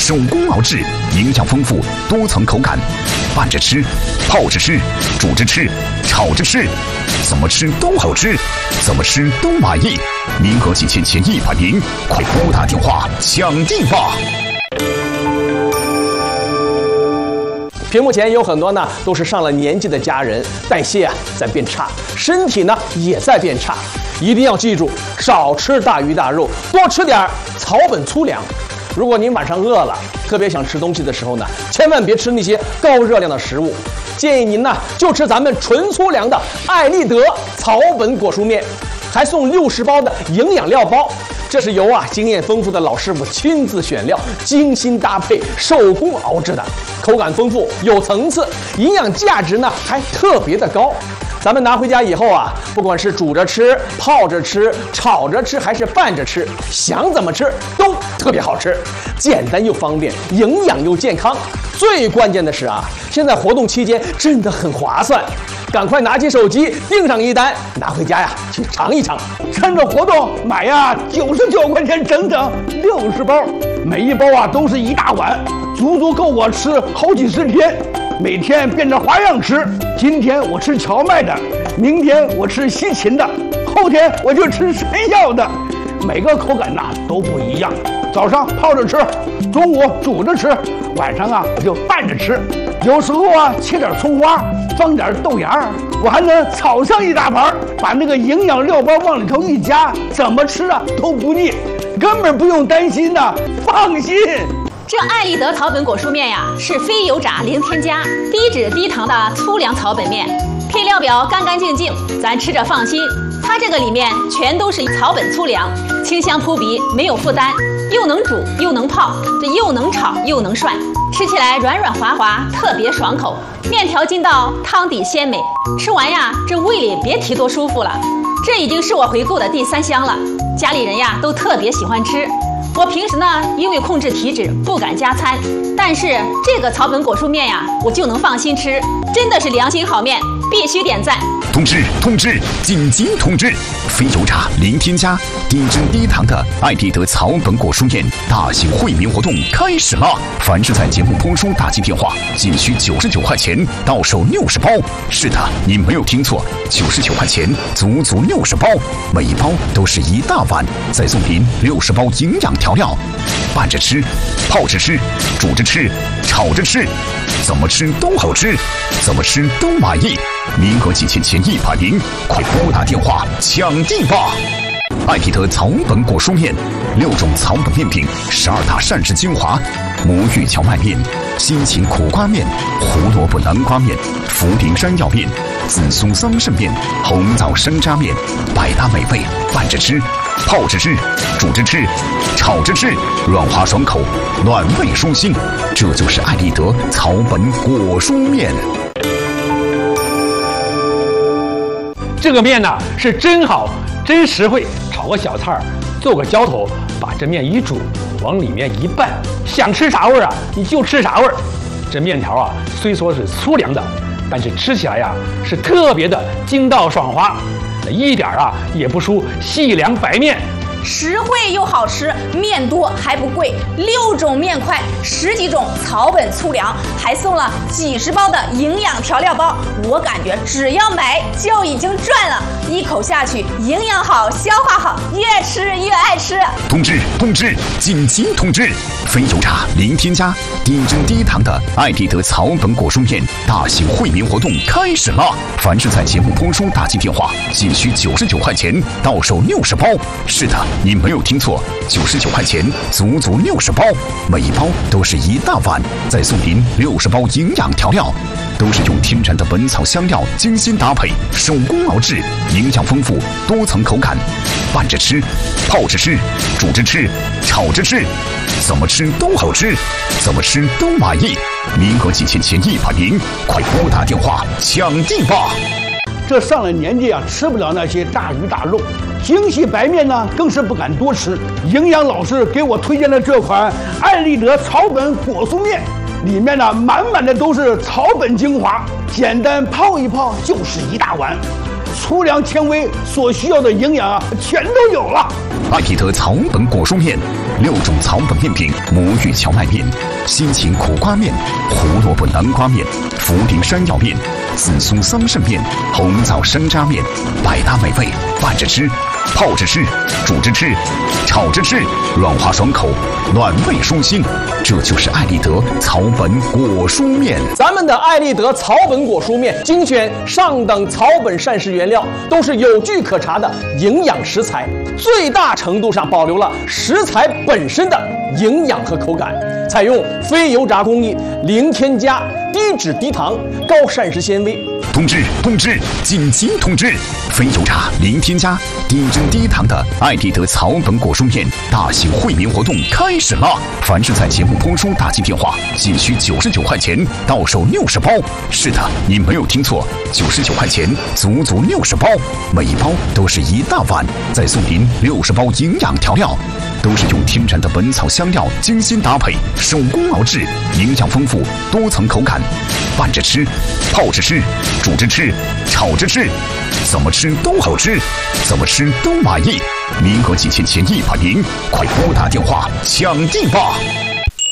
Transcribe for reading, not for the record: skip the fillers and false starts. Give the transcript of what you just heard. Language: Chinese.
手工熬制，营养丰富，多层口感。拌着吃，泡着吃，煮着吃，炒着吃，怎么吃都好吃，怎么吃都满意。名额仅限前100名，快拨打电话抢订吧！ 屏幕前有很多呢，都是上了年纪的家人，代谢在变差，身体呢也在变差。一定要记住，少吃大鱼大肉，多吃点草本粗粮。如果您晚上饿了，特别想吃东西的时候呢，千万别吃那些高热量的食物，建议您呢就吃咱们纯粗粮的艾立德草本果蔬面，还送60包的营养料包。这是由经验丰富的老师傅亲自选料，精心搭配，手工熬制的，口感丰富，有层次，营养价值呢还特别的高。咱们拿回家以后不管是煮着吃、泡着吃、炒着吃，还是拌着吃，想怎么吃都特别好吃，简单又方便，营养又健康。最关键的是现在活动期间真的很划算，赶快拿起手机订上一单，拿回家去尝一尝。 趁着活动买99块钱整整60包，每一包都是一大碗，足足够我吃好几十天。每天变着花样吃，今天我吃荞麦的，明天我吃西芹的，后天我就吃山药的，每个口感都不一样。早上泡着吃，中午煮着吃，晚上我就拌着吃。有时候切点葱花，放点豆芽，我还能炒上一大盘，把那个营养料包往里头一加，怎么吃都不腻，根本不用担心放心。 这艾立德草本果蔬面是非油炸零添加、低脂低糖的粗粮草本面，配料表干干净净，咱吃着放心。它这个里面全都是草本粗粮，清香扑鼻，没有负担，又能煮又能泡，这又能炒又能涮，吃起来软软滑滑，特别爽口。面条筋道，汤底鲜美，吃完这胃里别提多舒服了。这已经是我回购的第3箱了，家里人都特别喜欢吃。我平时呢，因为控制体脂不敢加餐，但是这个草本果蔬面我就能放心吃，真的是良心好面，必须点赞。 通知，紧急通知！非油炸零添加、低脂低糖的艾立德草本果蔬面大型惠民活动开始了！凡是在节目播出打进电话，仅需99块钱，到手60包。是的，你没有听错，99块钱，足足60包，每一包都是一大碗，再送您60包营养调料，拌着吃，泡着吃，煮着吃，炒着吃，怎么吃都好吃，怎么吃都满意。名额仅限前100名，快拨打电话抢订吧！艾立德草本果蔬面，6种草本面品，12大膳食精华，魔芋荞麦面、西芹苦瓜面、胡萝卜南瓜面、茯苓山药面、紫苏桑葚面、红枣山楂面，百搭美味，拌着吃，泡着吃，煮着吃，炒着吃，软滑爽口，暖胃舒心。这就是艾立德草本果蔬面。 这个面是真好，真实惠，炒个小菜做个浇头，把这面一煮，往里面一拌，想吃啥味你就吃啥味。这面条虽说是粗粮的，但是吃起来是特别的筋道爽滑，一点也不输细粮白面。 实惠又好吃，面多还不贵，6种面块，10几种草本粗粮，还送了几十包的营养调料包。我感觉只要买就已经赚了，一口下去，营养好，消化好，越吃越爱吃。 通知，紧急通知！非油炸零添加、低脂低糖的艾立德草本果蔬面大型惠民活动开始了！凡是在节目播出打进电话，仅需99块钱，到手60包。是的，你没有听错，99块钱，足足60包，每一包都是一大碗，再送您60包营养调料，都是用天然的本草香料精心搭配，手工熬制，营养丰富，多层口感，拌着吃，泡着吃，煮着吃，炒着吃，怎么吃都好吃，怎么吃都满意。名额仅限前100名，快拨打电话抢订吧！ 这上了年纪吃不了那些大鱼大肉，精细白面更是不敢多吃。营养老师给我推荐的这款艾立德草本果蔬面，里面满满的都是草本精华，简单泡一泡就是一大碗。 粗粮纤维所需要的营养啊，全都有了。 艾必得草本果蔬面，6种草本面品：魔芋荞麦面、西芹苦瓜面、胡萝卜南瓜面、茯苓山药面、紫苏桑葚面、红枣山楂面，百搭美味，拌着吃、泡着吃、煮着吃、炒着吃，软滑爽口，暖胃舒心。这就是艾必得草本果蔬面。 咱们的艾必得草本果蔬面精选上等草本膳食原料，都是有据可查的营养食材，最大程度上保留了食材本身的营养和口感，采用非油炸工艺，零添加、低脂低糖、高膳食纤维。 通知！紧急通知！非油炸、零添加、低脂低糖的艾必得草本果蔬面大型惠民活动开始了！凡是在节目播出打进电话，仅需99块钱，到手60包。是的，你没有听错，99块钱，足足60包，每一包都是一大碗，再送您60包营养调料，都是用天然的本草香料精心搭配，手工熬制，营养丰富，多层口感，拌着吃、泡着吃、煮着吃、炒着吃，怎么吃都好吃，怎么吃都满意。名额仅限前100名，快拨打电话抢订吧！